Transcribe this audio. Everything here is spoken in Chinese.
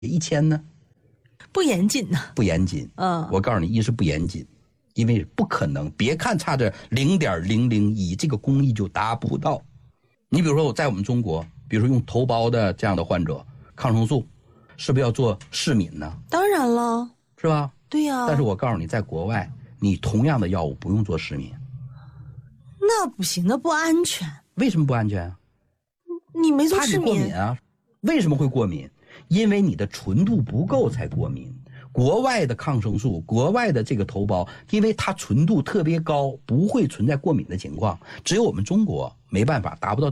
1000呢？ 不严谨呢。 不严谨。我告诉你，一是不严谨，因为不可能。别看差这0.001，这个公益就达不到。你比如说，我在我们中国，比如说用头孢的这样的患者，抗生素是不是要做适敏呢？ 当然了， 是吧？ 对呀。 但是我告诉你，在国外，你同样的药物不用做适敏。 那不行，那不安全。 为什么不安全啊？ 你没做适敏。 怕你过敏啊？为什么会过敏？因为你的纯度不够才过敏。国外的抗生素，国外的这个头孢，因为它纯度特别高，不会存在过敏的情况。只有我们中国没办法达不到